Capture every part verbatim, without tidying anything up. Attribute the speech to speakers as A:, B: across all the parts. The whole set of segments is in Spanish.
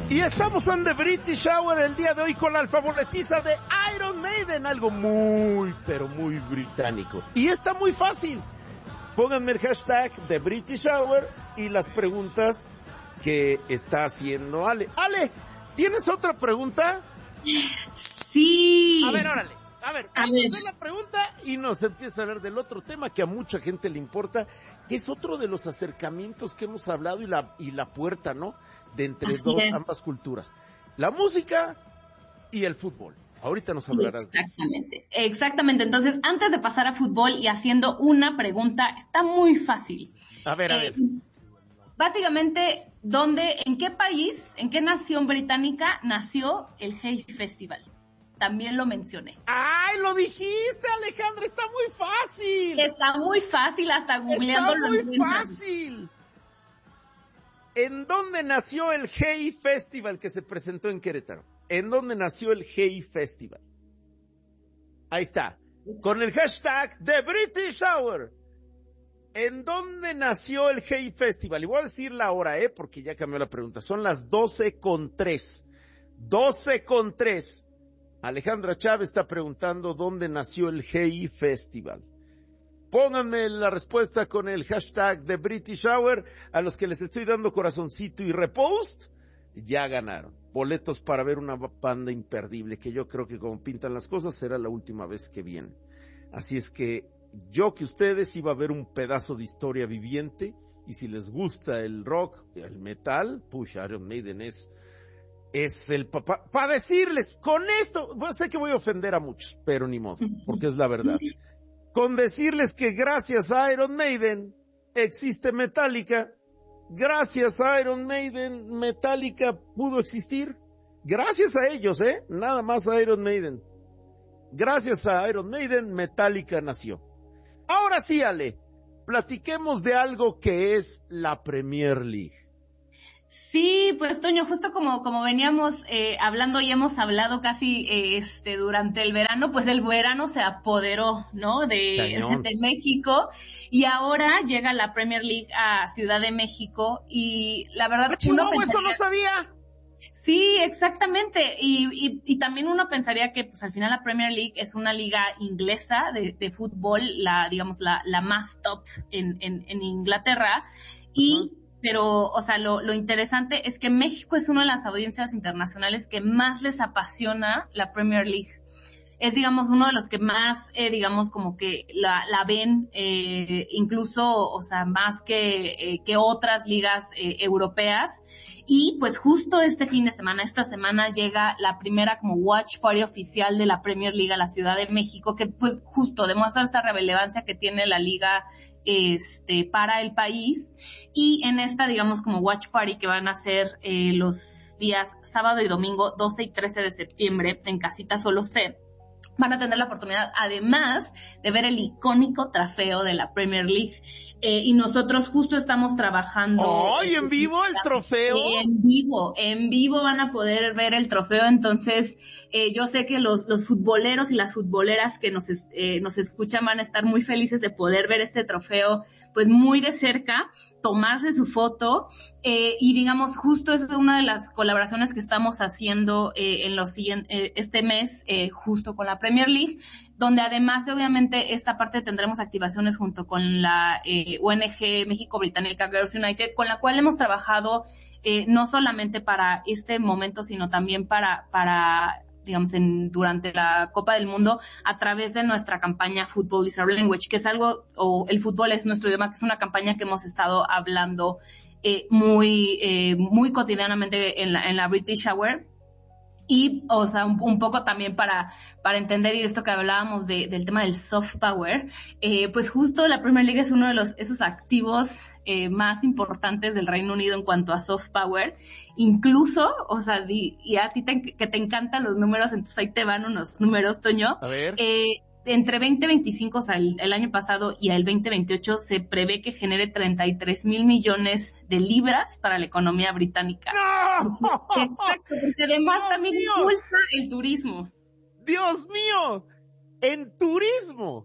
A: Y estamos en The British Hour el día de hoy con la alfabetiza de Iron Maiden, algo muy, pero muy británico. Y está muy fácil. Pónganme el hashtag The British Hour y las preguntas que está haciendo Ale. Ale, ¿tienes otra pregunta?
B: Sí.
A: A ver, órale. A ver, vamos a hacer la pregunta y nos empieza a hablar del otro tema que a mucha gente le importa, que es otro de los acercamientos que hemos hablado y la, y la puerta, ¿no? De entre
B: Así
A: dos,
B: es.
A: ambas culturas. La música y el fútbol. Ahorita nos hablarás.
B: Exactamente, exactamente. Entonces, antes de pasar a fútbol y haciendo una pregunta, está muy fácil.
A: A ver, a
B: Eh,
A: ver.
B: Básicamente, ¿dónde, en qué país, en qué nación británica nació el Hay Festival? También lo mencioné.
A: ¡Ay, lo dijiste, Alejandra! ¡Está muy fácil!
B: Está muy fácil, hasta googleando
A: ¡Está
B: lo
A: muy
B: encuentras.
A: fácil! ¿En dónde nació el Hay Festival que se presentó en Querétaro? ¿En dónde nació el Hay Festival? Ahí está. Con el hashtag The British Hour. ¿En dónde nació el Hay Festival? Y voy a decir la hora, ¿eh? Porque ya cambió la pregunta. Son las doce con tres. doce con tres. Alejandra Chávez está preguntando dónde nació el Hay Festival. Pónganme la respuesta con el hashtag The British Hour. A los que les estoy dando corazoncito y repost, ya ganaron. Boletos para ver una banda imperdible, que yo creo que como pintan las cosas será la última vez que vienen. Así es que yo que ustedes iba a ver un pedazo de historia viviente, y si les gusta el rock, el metal, push, Iron Maiden es, es el papá. Para decirles, con esto, bueno, sé que voy a ofender a muchos, pero ni modo, porque es la verdad. Con decirles que gracias a Iron Maiden existe Metallica, gracias a Iron Maiden Metallica pudo existir, gracias a ellos, eh, nada más a Iron Maiden. Gracias a Iron Maiden Metallica nació. Ahora sí, Ale, platiquemos de algo que es la Premier League.
B: Sí, pues Toño, justo como como veníamos eh, hablando y hemos hablado casi eh, este durante el verano, pues el verano se apoderó, ¿no? De, de México, y ahora llega la Premier League a Ciudad de México y la verdad
A: ¡Ah,
B: uno
A: Chihuahua,
B: pensaría,
A: eso no sabía!
B: Sí, exactamente, y, y y también uno pensaría que pues al final la Premier League es una liga inglesa de, de fútbol, la digamos la la más top en en, en Inglaterra, y uh-huh. Pero, o sea, lo, lo interesante es que México es una de las audiencias internacionales que más les apasiona la Premier League. Es, digamos, uno de los que más, eh, digamos, como que la, la ven, eh, incluso, o sea, más que, eh, que otras ligas eh, europeas. Y, pues, justo este fin de semana, esta semana llega la primera como watch party oficial de la Premier League a la Ciudad de México, que, pues, justo demuestra esta relevancia que tiene la liga este para el país. Y en esta, digamos, como watch party que van a ser eh, los días sábado y domingo doce y trece de septiembre en Casita Solo C, van a tener la oportunidad además de ver el icónico trofeo de la Premier League. Eh, y nosotros justo estamos trabajando.
A: ¡Ay, en vivo el trofeo!
B: En vivo, en vivo van a poder ver el trofeo. Entonces, eh, yo sé que los, los futboleros y las futboleras que nos, eh, nos escuchan van a estar muy felices de poder ver este trofeo, pues muy de cerca, tomarse su foto, eh, y digamos, justo es una de las colaboraciones que estamos haciendo eh, en los siguientes, eh, este mes, eh, justo con la Premier League, donde además, obviamente, esta parte tendremos activaciones junto con la eh, O N G México Británica Girls United, con la cual hemos trabajado eh, no solamente para este momento, sino también para, para digamos, en, durante la Copa del Mundo, a través de nuestra campaña Football is Our Language, que es algo, o el fútbol es nuestro idioma, que es una campaña que hemos estado hablando eh, muy, eh, muy cotidianamente en la, en la British Hour. Y, o sea, un, un poco también para, para entender, y esto que hablábamos de, del tema del soft power, eh, pues justo la Premier League es uno de los, esos activos, eh, más importantes del Reino Unido en cuanto a soft power. Incluso, o sea, di, y a ti te, que te encantan los números, entonces ahí te van unos números, Toño.
A: A ver.
B: Eh, entre veinte veinticinco, o sea, el, el año pasado, y el veinte veintiocho se prevé que genere treinta y tres mil millones de libras para la economía británica.
A: ¡No!
B: Exacto, porque además
A: Dios
B: también
A: mío.
B: impulsa el turismo.
A: ¡Dios mío! En turismo.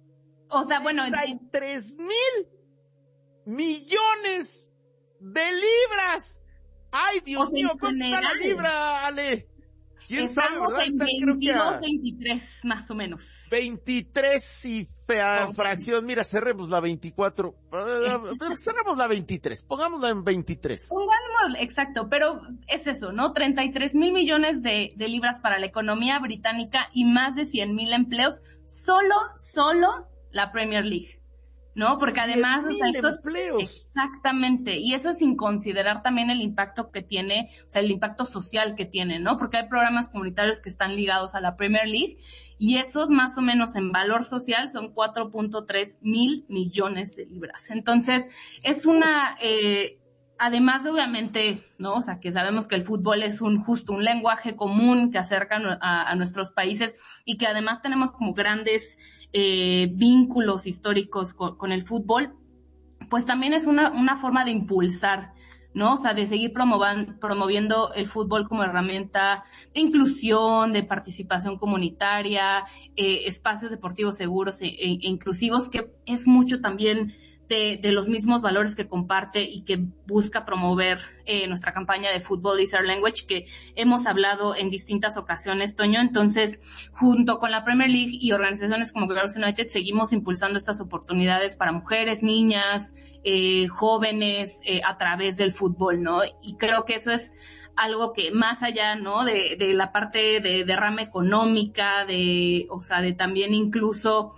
B: O sea, bueno, en,
A: treinta y tres mil millones de libras. Ay, Dios mío, ¿cuánto está la libra, Ale? ¿Quién
B: Estamos
A: sabe, verdad?
B: en
A: Está,
B: veintidós,
A: creo que a
B: veintitrés, más o menos.
A: veintitrés y fea fracción. Mira, cerremos la veinticuatro. Uh, cerremos la veintitrés. Pongámosla en veintitrés.
B: Pongamos, exacto, pero es eso, ¿no? treinta y tres mil millones de, de libras para la economía británica y más de cien mil empleos. Solo, solo la Premier League. ¿No? Porque además, o sea, esto es, exactamente, y eso es sin considerar también el impacto que tiene, o sea, el impacto social que tiene, ¿no? Porque hay programas comunitarios que están ligados a la Premier League, y esos más o menos en valor social son cuatro punto tres mil millones de libras. Entonces, es una, eh, además de obviamente, ¿no? O sea, que sabemos que el fútbol es un justo un lenguaje común que acerca a, a nuestros países y que además tenemos como grandes Eh, vínculos históricos con, con el fútbol, pues también es una, una forma de impulsar, ¿no? O sea, de seguir promovan, promoviendo el fútbol como herramienta de inclusión, de participación comunitaria, eh, espacios deportivos seguros e, e inclusivos, que es mucho también de, de los mismos valores que comparte y que busca promover eh, nuestra campaña de Football is Our Language, que hemos hablado en distintas ocasiones, Toño. Entonces, junto con la Premier League y organizaciones como Girls United, seguimos impulsando estas oportunidades para mujeres, niñas, eh, jóvenes, eh, a través del fútbol, ¿no? Y creo que eso es algo que más allá, ¿no? De, de la parte de derrama económica, de, o sea, de también incluso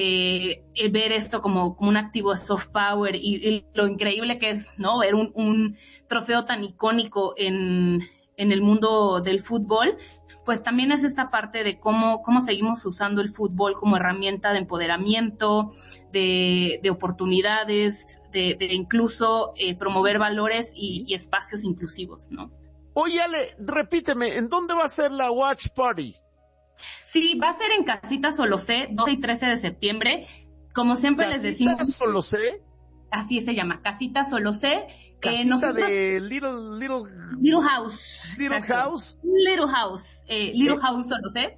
B: Eh, ver esto como, como un activo de soft power y, y lo increíble que es, ¿no? Ver un, un trofeo tan icónico en, en el mundo del fútbol, pues también es esta parte de cómo, cómo seguimos usando el fútbol como herramienta de empoderamiento, de, de oportunidades, de, de incluso eh, promover valores y, y espacios inclusivos, ¿no?
A: Oye, Ale, repíteme, ¿en dónde va a ser la Watch Party?
B: Sí, va a ser en Casita Solocé, doce y trece de septiembre. Como siempre les decimos.
A: ¿Casita Solocé?
B: Así se llama, Casita Solocé.
A: Casita
B: eh, nosotros,
A: de Little, Little...
B: Little House.
A: Little
B: exacto.
A: House.
B: Little House. Eh, Little
A: ¿Eh?
B: House Solocé.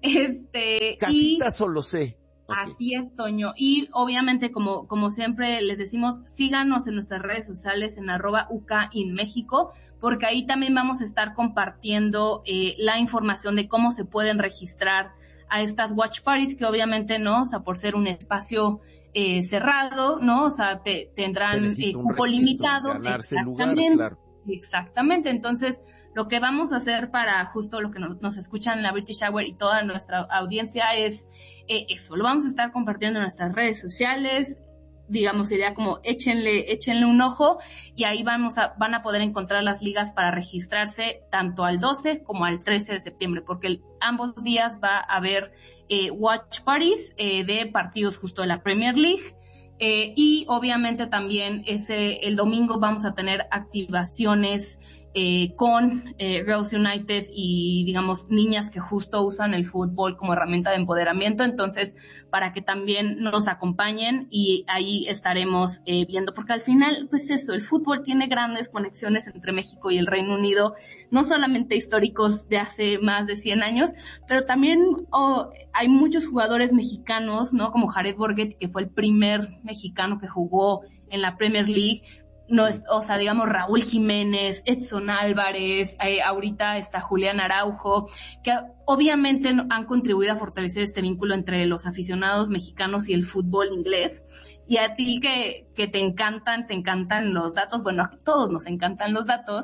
B: Este,
A: Casita
B: y,
A: Solocé. Okay.
B: Así es, Toño. Y obviamente, como, como siempre les decimos, síganos en nuestras redes sociales en arroba U K in México, porque ahí también vamos a estar compartiendo eh, la información de cómo se pueden registrar a estas watch parties, que obviamente no, o sea, por ser un espacio eh, cerrado, ¿no? O sea, te, tendrán eh, cupo limitado.
A: Exactamente. Lugar, claro.
B: Exactamente. Entonces, lo que vamos a hacer para justo lo que nos, nos escuchan en la British Hour y toda nuestra audiencia es eh, eso. Lo vamos a estar compartiendo en nuestras redes sociales. Digamos, sería como échenle, échenle un ojo y ahí vamos a, van a poder encontrar las ligas para registrarse tanto al doce como al trece de septiembre, porque el, ambos días va a haber eh, watch parties eh, de partidos justo de la Premier League. Eh, y obviamente también ese, el domingo vamos a tener activaciones eh, con eh, Girls United y, digamos, niñas que justo usan el fútbol como herramienta de empoderamiento. Entonces, para que también nos acompañen y ahí estaremos eh, viendo, porque al final, pues eso, el fútbol tiene grandes conexiones entre México y el Reino Unido, no solamente históricos de hace más de cien años, pero también oh, hay muchos jugadores mexicanos, ¿no? Como Jared Borghetti, que fue el primer mexicano que jugó en la Premier League. No es, o sea, digamos, Raúl Jiménez, Edson Álvarez, eh, ahorita está Julián Araujo, que obviamente han contribuido a fortalecer este vínculo entre los aficionados mexicanos y el fútbol inglés. Y a ti que, que te encantan, te encantan los datos, bueno, a todos nos encantan los datos,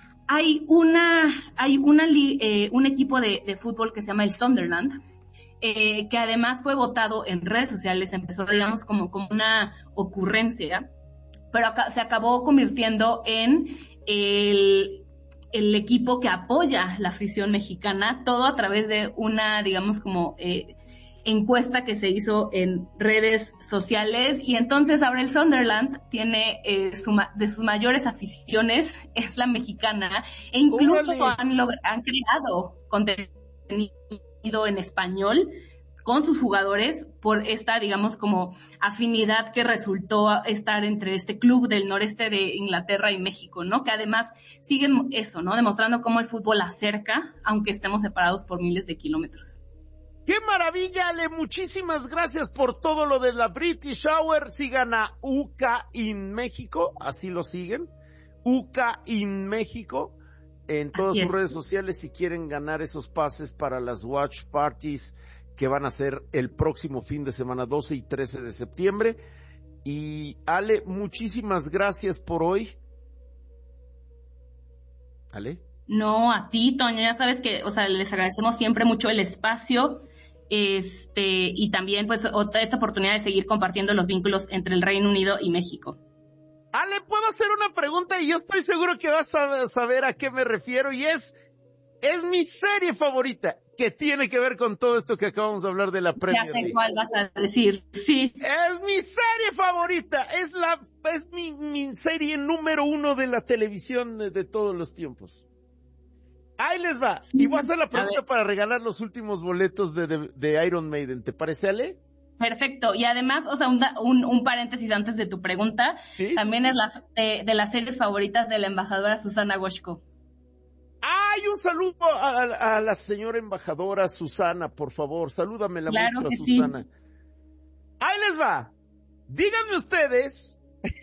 B: hay una, hay una, eh, un equipo de, de fútbol que se llama el Sunderland, eh, que además fue votado en redes sociales, empezó, digamos, como, como una ocurrencia, pero acá, se acabó convirtiendo en el, el equipo que apoya la afición mexicana, todo a través de una, digamos, como eh, encuesta que se hizo en redes sociales. Y entonces ahora el Sunderland tiene eh, su, de sus mayores aficiones es la mexicana, e incluso han, han creado contenido en español con sus jugadores por esta, digamos, como afinidad que resultó estar entre este club del noreste de Inglaterra y México, ¿no? Que además siguen eso, ¿no? Demostrando cómo el fútbol acerca, aunque estemos separados por miles de kilómetros.
A: ¡Qué maravilla, Ale! Muchísimas gracias por todo lo de la British Hour. Sigan a U K in México, así lo siguen. U K in México, en todas
B: Así
A: sus
B: es.
A: redes sociales si quieren ganar esos pases para las watch parties que van a ser el próximo fin de semana, doce y trece de septiembre. Y Ale, muchísimas gracias por hoy. Ale.
B: No, a ti, Toño, ya sabes que, o sea, les agradecemos siempre mucho el espacio, este, y también, pues, otra, esta oportunidad de seguir compartiendo los vínculos entre el Reino Unido y México.
A: Ale, ¿puedo hacer una pregunta? Y yo estoy seguro que vas a saber a qué me refiero, y es, es mi serie favorita, que tiene que ver con todo esto que acabamos de hablar de la Premier
B: Ya sé
A: League.
B: cuál vas a decir, sí.
A: Es mi serie favorita, es la, es mi, mi serie número uno de la televisión de, de todos los tiempos. Ahí les va, y voy a hacer la pregunta para regalar los últimos boletos de, de, de Iron Maiden, ¿te parece, Ale?
B: Perfecto, y además, o sea, un, un, un paréntesis antes de tu pregunta,
A: ¿Sí?
B: También es la de, de las series favoritas de la embajadora Susana Woshko.
A: ¡Ay, un saludo a, a, a la señora embajadora Susana, por favor! Salúdamela
B: Claro
A: mucho a
B: que
A: Susana.
B: Sí.
A: Ahí les va. Díganme ustedes,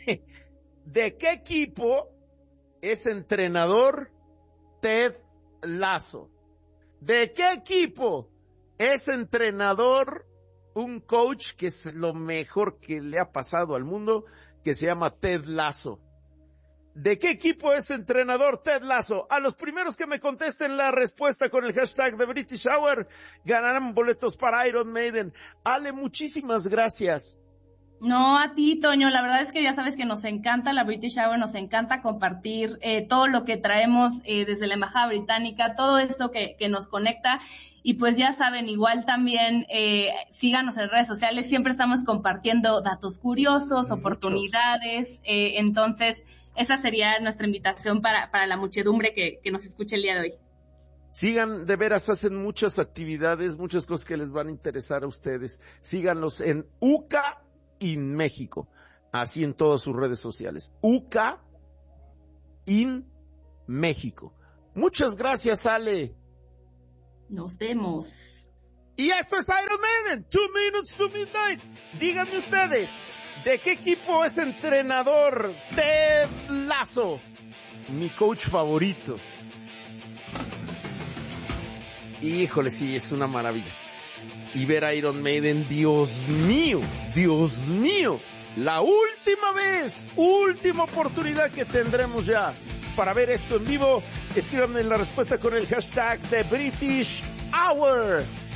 A: ¿de qué equipo es entrenador Ted Lasso? ¿De qué equipo es entrenador un coach que es lo mejor que le ha pasado al mundo, que se llama Ted Lasso? ¿De qué equipo es entrenador Ted Lasso? A los primeros que me contesten la respuesta con el hashtag de British Hour ganarán boletos para Iron Maiden. Ale, muchísimas gracias.
B: No, a ti, Toño, la verdad es que ya sabes que nos encanta la British Hour, nos encanta compartir eh, todo lo que traemos eh, desde la Embajada Británica, todo esto que, que nos conecta. Y pues ya saben, igual también eh, síganos en redes sociales, siempre estamos compartiendo datos curiosos,
A: Muchos.
B: oportunidades, eh, entonces esa sería nuestra invitación para, para la muchedumbre que, que nos escuche el día de hoy.
A: Sigan, de veras, hacen muchas actividades, muchas cosas que les van a interesar a ustedes. Síganlos en U K in México, así en todas sus redes sociales. U K in México. Muchas gracias, Ale.
B: Nos vemos.
A: Y esto es Iron Maiden, Two Minutes to Midnight. Díganme ustedes, ¿de qué equipo es entrenador Ted Lasso? Mi coach favorito. Híjole, sí, es una maravilla. Y ver a Iron Maiden, Dios mío, Dios mío. La última vez, última oportunidad que tendremos ya para ver esto en vivo. Escríbanme la respuesta con el hashtag de British Hour.